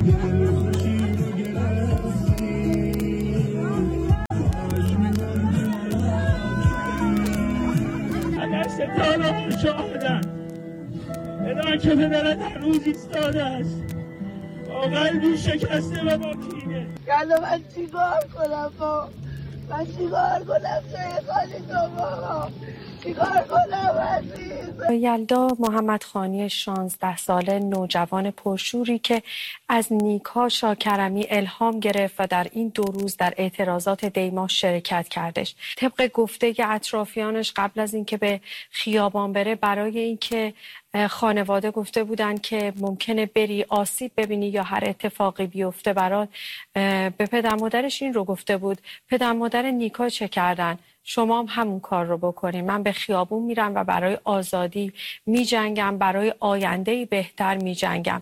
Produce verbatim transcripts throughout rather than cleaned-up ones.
ستارات شاهدن بدان که پدرت هنوز ایستاده است با قلبی شکسته و با کینه. یالا من چیکار کنم با من چیکار کنم شاید خالی تو بابا چیکار کنم عزیز. یلدا محمدخانی شانزده ساله نوجوان پرشوری که از نیکا شاکرمی الهام گرفت و در این دو روز در اعتراضات دیما شرکت کردش. طبق گفته اطرافیانش قبل از اینکه به خیابان بره برای اینکه خانواده گفته بودن که ممکنه بری آسیب ببینی یا هر اتفاقی بیفته برات، به پدر مادرش این رو گفته بود. پدر مادر نیکا چه کردن؟ شما هم همون کار رو بکنین. من به خیابون میرم و برای آزادی میجنگم، برای آینده‌ای بهتر میجنگم.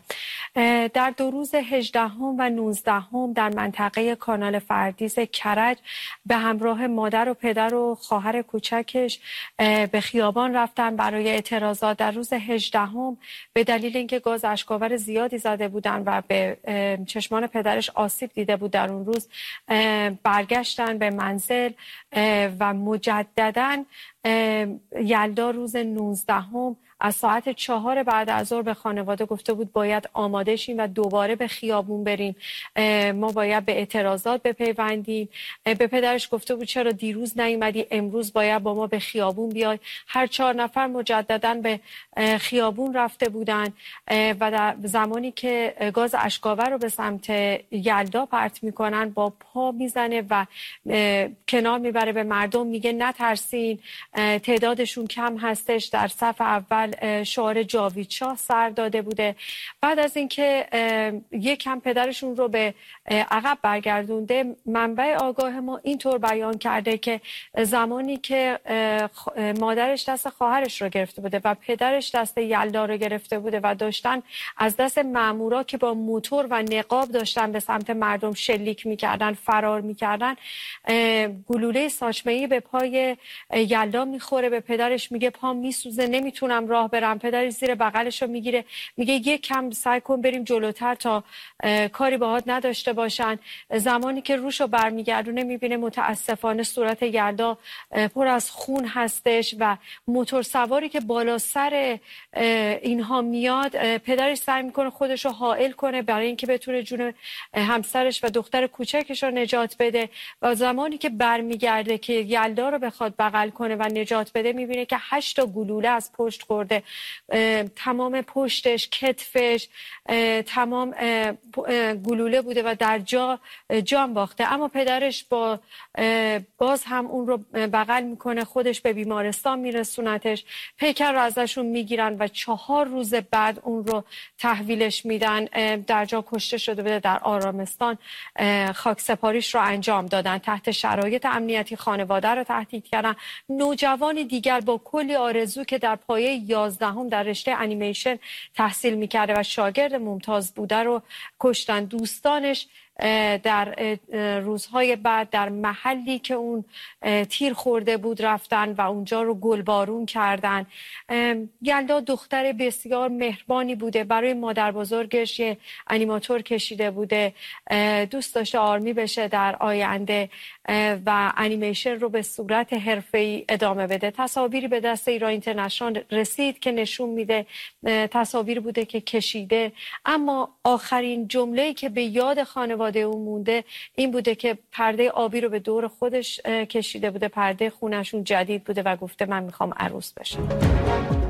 در دو روز هجدهم و نوزدهم در منطقه کانال فردیس کرج به همراه مادر و پدر و خواهر کوچکش به خیابان رفتن برای اعتراضات. در روز هجدهم به دلیل اینکه گاز اشک‌آور زیادی زده بودن و به چشمان پدرش آسیب دیده بود در اون روز، برگشتن به منزل و مجدداً یلدا روز نوزدهم از ساعت چهار بعد از ظهر به خانواده گفته بود باید آماده شیم و دوباره به خیابون بریم، ما باید به اعتراضات بپیوندیم. به پدرش گفته بود چرا دیروز نیومدی، امروز باید با ما به خیابون بیای. هر چهار نفر مجدداً به خیابون رفته بودن و در زمانی که گاز اشک‌آور رو به سمت یلدا پرت میکنن با پا میزنه و کنار میبره به مردم، میگه نترسین، تعدادشون کم هستش. در صف اول شعار جاوید شاه سر داده بوده. بعد از اینکه یک کم پدرشون رو به عقب برگردونده، منبع آگاه ما اینطور بیان کرده که زمانی که مادرش دست خواهرش رو گرفته بوده و پدرش دست یلدا رو گرفته بوده و داشتن از دست مامورا که با موتور و نقاب داشتن به سمت مردم شلیک میکردن فرار میکردن، گلوله ساچمه‌ای به پای یلدا میخوره. به پدرش میگه پام میسوزه، نمیتونم راه برم. پدرش زیر بغلش رو میگیره، میگه یک کم سعی کن بریم جلوتر تا کاری باهات نداشته باشن. زمانی که روشو برمیگردونه میبینه متاسفانه صورت یلدا پر از خون هستش و موتور سواری که بالا سر اینها میاد، پدرش سعی میکنه خودش رو حائل کنه برای اینکه بتونه جون همسرش و دختر کوچکش رو نجات بده. و زمانی که برمیگرده که یلدا رو بخواد بغل کنه و نجات بده، میبینه که هشت تا گلوله از پشت خورده، تمام پشتش، کتفش، تمام گلوله بوده و در جا جان باخته. اما پدرش با باز هم اون رو بغل میکنه، خودش به بیمارستان میرسونتش، پیکر رو ازشون میگیرن و چهار روز بعد اون رو تحویلش میدن. در جا کشته شده بوده، در آرامستان خاک سپاریش رو انجام دادن. تحت شرایط امنیتی خانواده رو تهدید کردن. نوجوان دیگر با کلی آرزو که در پایه یازدهم در رشته انیمیشن تحصیل میکرده و شاگرد ممتاز بوده رو کشتن. دوستانش در روزهای بعد در محلی که اون تیر خورده بود رفتن و اونجا رو گلبارون کردن. یلدا دختر بسیار مهربانی بوده، برای مادر بزرگش یه انیماتور کشیده بوده، دوست داشته آرمی بشه در آینده و انیمیشن رو به صورت حرفه‌ای ادامه بده. تصاویری به دست ایران اینترنشنال رسید که نشون میده، تصاویر بوده که کشیده، اما آخرین جمله‌ای که به یاد خانواده اون مونده این بوده که پرده آبی رو به دور خودش کشیده بوده، پرده خونشون جدید بوده و گفته من میخوام عروس بشم.